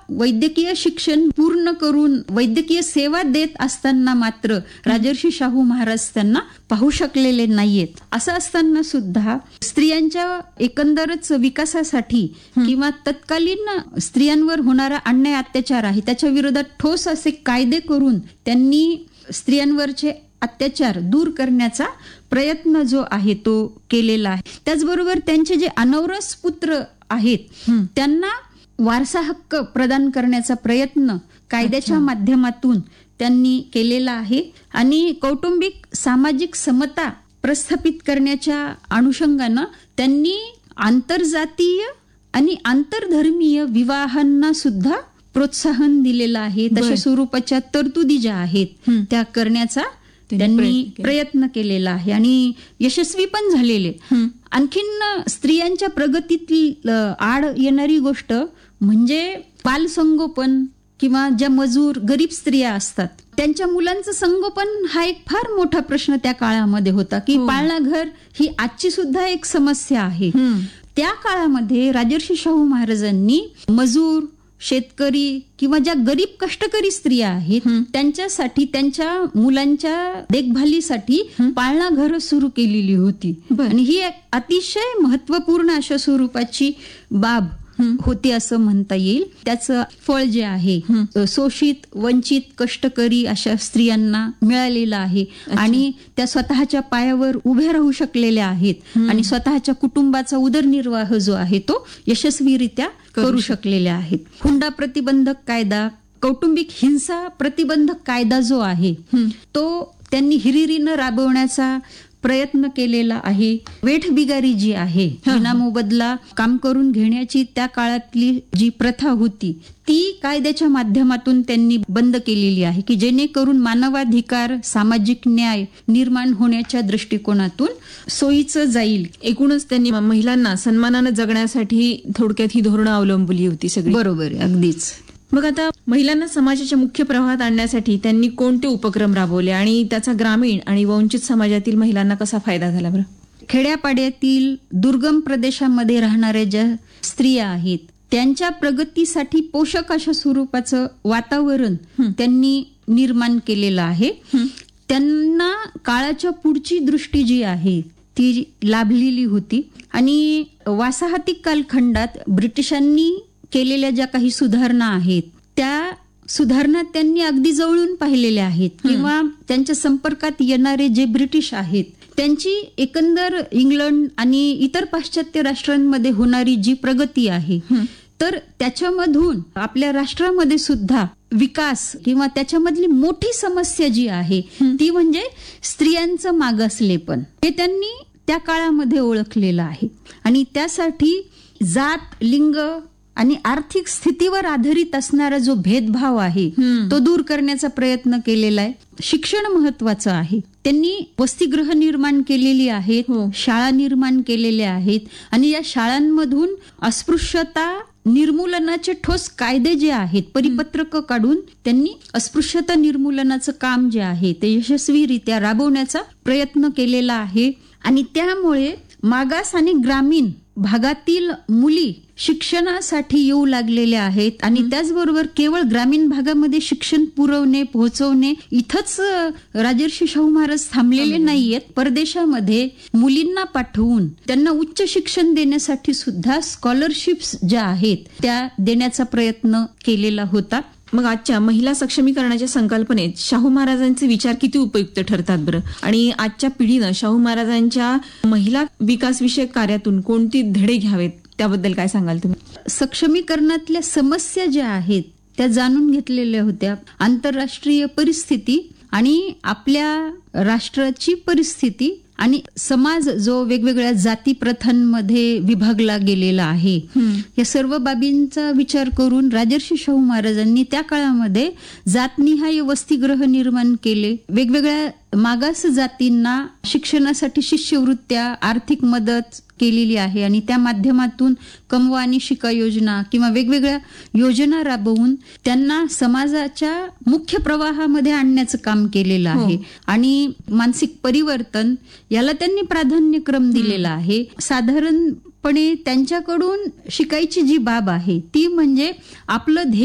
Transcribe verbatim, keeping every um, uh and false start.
वैद्यकीय शिक्षण पूर्ण करून वैद्यकीय सेवा देत असताना मात्र राजर्षी शाहू महाराज त्यांना पाहू शकलेले नाहीयेत. असं असताना सुद्धा स्त्रियांच्या एकंदरच विकासासाठी किंवा तत्कालीन स्त्रियांवर होणारा अन्याय अत्याचार आहे त्याच्या विरोधात ठोस असे कायदे करून त्यांनी स्त्रियांवरचे अत्याचार दूर करण्याचा प्रयत्न जो आहे तो केलेला आहे. त्याचबरोबर त्यांचे जे अनौरस पुत्र आहेत त्यांना वारसा हक्क प्रदान करण्याचा प्रयत्न कायद्याच्या माध्यमातून त्यांनी केलेला आहे आणि कौटुंबिक सामाजिक समता प्रस्थापित करण्याच्या अनुषंगानं त्यांनी आंतरजातीय आणि आंतरधर्मीय विवाहांना सुद्धा प्रोत्साहन दिलेलं आहे. तशा स्वरूपाच्या तरतुदी ज्या आहेत त्या करण्याचा त्यांनी प्रयत्न केलेला आहे आणि यशस्वी पण झालेले. आणखीन स्त्रियांच्या प्रगतीतील आड येणारी गोष्ट म्हणजे बालसंगोपन किंवा ज्या मजूर गरीब स्त्रिया असतात त्यांच्या मुलांचं संगोपन हा एक फार मोठा प्रश्न त्या काळामध्ये होता की पाळणा घर ही आजची सुद्धा एक समस्या आहे. त्या काळामध्ये राजर्षी शाहू महाराजांनी मजूर शेतकरी किंवा ज्या गरीब कष्टकरी स्त्रिया आहेत त्यांच्यासाठी त्यांच्या मुलांच्या देखभालीसाठी पाळणा घर सुरू केलेली होती आणि ही एक अतिशय महत्वपूर्ण अशा स्वरूपाची बाब होती असं म्हणता येईल. त्याचं फळ जे आहे शोषित वंचित कष्टकरी अशा स्त्रियांना मिळालेलं आहे आणि त्या स्वतःच्या पायावर उभे राहू शकलेल्या आहेत आणि स्वतःच्या कुटुंबाचा उदरनिर्वाह जो आहे तो यशस्वीरित्या करू शकलेल्या आहेत. हुंडा प्रतिबंधक कायदा कौटुंबिक हिंसा प्रतिबंधक कायदा जो आहे तो त्यांनी हिरिरीनं राबवण्याचा प्रयत्न केलेला आहे. वेठबिगारी जी आहे विनामोबदला काम करून घेण्याची त्या काळातली जी प्रथा होती ती कायद्याच्या माध्यमातून त्यांनी बंद केलेली आहे की जेणेकरून मानवाधिकार सामाजिक न्याय निर्माण होण्याच्या दृष्टिकोनातून सोयीचं जाईल. एकूणच त्यांनी महिलांना सन्मानानं जगण्यासाठी थोडक्यात ही धोरणं अवलंबली होती सगळी. बरोबर आहे, अगदीच. मग आता महिलांना समाजाच्या मुख्य प्रवाहात आणण्यासाठी त्यांनी कोणते उपक्रम राबवले आणि त्याचा ग्रामीण आणि वंचित समाजातील महिलांना कसा फायदा झाला बरं? खेड्यापाड्यातील दुर्गम प्रदेशामध्ये राहणाऱ्या ज्या स्त्रिया आहेत त्यांच्या प्रगतीसाठी पोषक अशा स्वरूपाचं वातावरण त्यांनी निर्माण केलेलं आहे. त्यांना काळाच्या पुढची दृष्टी जी आहे ती लाभलेली होती आणि वासाहतिक कालखंडात ब्रिटिशांनी केलेल्या ज्या काही सुधारणा आहेत त्या सुधारणा त्यांनी अगदी जवळून पाहिलेल्या आहेत किंवा त्यांच्या संपर्कात येणारे जे ब्रिटिश आहेत त्यांची एकंदर इंग्लंड आणि इतर पाश्चात्य राष्ट्रांमध्ये होणारी जी प्रगती आहे तर त्याच्यामधून आपल्या राष्ट्रामध्ये सुद्धा विकास किंवा त्याच्यामधली मोठी समस्या जी आहे ती म्हणजे स्त्रियांचं मागासलेपण हे त्यांनी त्या काळामध्ये ओळखलेलं आहे आणि त्यासाठी जात लिंग आणि आर्थिक स्थितीवर आधारित असणारा जो भेदभाव आहे तो दूर करण्याचा प्रयत्न केलेला आहे. शिक्षण महत्वाचं आहे. त्यांनी वसतिगृह निर्माण केलेली आहेत, शाळा निर्माण केलेल्या आहेत आणि या शाळांमधून अस्पृश्यता निर्मूलनाचे ठोस कायदे जे आहेत परिपत्रक काढून त्यांनी अस्पृश्यता निर्मूलनाचं काम जे आहे ते यशस्वीरित्या राबवण्याचा प्रयत्न केलेला आहे आणि त्यामुळे मागास आणि ग्रामीण भागातील मुली शिक्षणासाठी येऊ लागलेल्या आहेत आणि त्याचबरोबर केवळ ग्रामीण भागामध्ये शिक्षण पुरवणे पोहोचवणे इथंच राजर्षी शाहू महाराज थांबलेले नाहीयेत. परदेशामध्ये मुलींना पाठवून त्यांना उच्च शिक्षण देण्यासाठी सुद्धा स्कॉलरशिप्स ज्या आहेत त्या देण्याचा प्रयत्न केलेला होता. मग आजच्या महिला सक्षमीकरणाच्या संकल्पनेत शाहू महाराजांचे विचार किती उपयुक्त ठरतात बरं आणि आजच्या पिढीनं शाहू महाराजांच्या महिला विकास विषयक कार्यातून कोणती धडे घ्यावेत त्याबद्दल काय सांगाल तुम्ही? सक्षमीकरणातल्या समस्या ज्या आहेत त्या जाणून घेतलेल्या होत्या. आंतरराष्ट्रीय परिस्थिती आणि आपल्या राष्ट्राची परिस्थिती आणि समाज जो वेगवेगळ्या जाती प्रथांमध्ये विभागला गेलेला आहे या सर्व बाबींचा विचार करून राजर्षी शाहू महाराजांनी त्या काळामध्ये जातनिहाय वसतिगृह निर्माण केले. वेगवेगळ्या मागास जातींना शिक्षणासाठी शिष्यवृत्त्या आर्थिक मदत केलेली आहे आणि त्या माध्यमातून कमवा आणि शिका योजना किंवा वेगवेगळ्या योजना राबवून त्यांना समाजाच्या मुख्य प्रवाहामध्ये आणण्याचं काम केलेलं आहे आणि मानसिक परिवर्तन याला त्यांनी प्राधान्यक्रम दिलेला आहे. साधारणपणे त्यांच्याकडून शिकायची जी बाब आहे ती म्हणजे आपलं ध्येय